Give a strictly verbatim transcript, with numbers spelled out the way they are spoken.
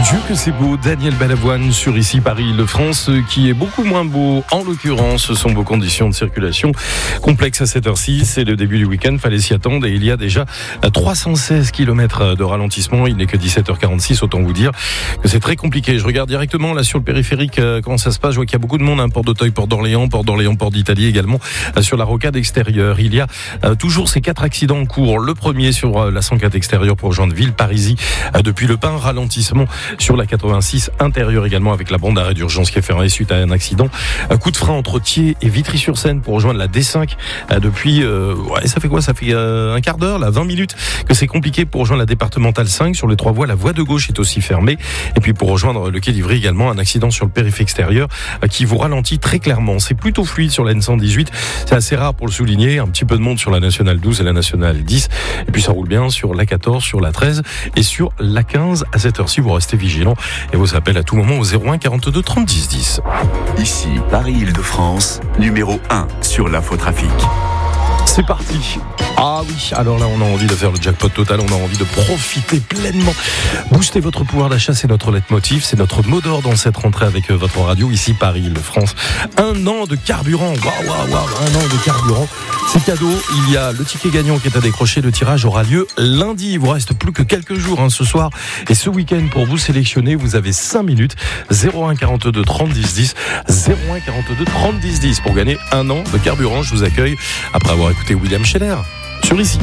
Dieu que c'est beau, Daniel Balavoine sur ici Paris-Île-de-France, qui est beaucoup moins beau. En l'occurrence, ce sont vos conditions de circulation complexes à cette heure-ci. C'est le début du week-end, fallait s'y attendre. Et il y a déjà trois cent seize kilomètres de ralentissement. Il n'est que dix-sept heures quarante-six, autant vous dire que c'est très compliqué. Je regarde directement là sur le périphérique euh, comment ça se passe. Je vois qu'il y a beaucoup de monde, hein, Port d'Auteuil, Port d'Orléans, Port d'Orléans, Port d'Italie également, euh, sur la rocade extérieure. Il y a euh, toujours ces quatre accidents en cours. Le premier sur euh, la cent quatre extérieure pour rejoindre Villeparisis euh, depuis Le Pin. Ralentissement sur la quatre-vingt-six intérieure également avec la bande d'arrêt d'urgence qui est fermée suite à un accident. Un coup de frein entre Thiers et Vitry-sur-Seine pour rejoindre la D cinq euh, depuis, euh, ouais, ça fait quoi? Ça fait euh, un quart d'heure, là, vingt minutes que c'est compliqué pour rejoindre la départementale cinq sur les trois voies. La voie de gauche est aussi fermée. Et puis pour rejoindre le quai d'Ivry également, un accident sur le périph' extérieur euh, qui vous ralentit très clairement. C'est plutôt fluide sur la N cent dix-huit. C'est assez rare pour le souligner. Un petit peu de monde sur la nationale douze et la nationale dix. Et puis ça roule bien sur la quatorze, sur la treize et sur la quinze. À cette heure-ci, vous restez vigilant et vos appels à tout moment au zéro un quarante-deux trente dix dix. Ici, Paris-Île-de-France, numéro un sur l'infotrafic. C'est parti. Ah oui, alors là on a envie de faire le jackpot total, on a envie de profiter pleinement. Booster votre pouvoir d'achat, c'est notre leitmotiv, c'est notre mot d'ordre dans cette rentrée avec votre radio, ici Paris-Île-de-France. Un an de carburant, waouh, waouh, waouh, un an de carburant. C'est cadeau, il y a le ticket gagnant qui est à décrocher, le tirage aura lieu lundi. Il vous reste plus que quelques jours hein, ce soir et ce week-end pour vous sélectionner, vous avez cinq minutes, zéro un quarante-deux trente dix dix, zéro un quarante-deux trente dix dix pour gagner un an de carburant. Je vous accueille après avoir écouté William Scheller sur ici.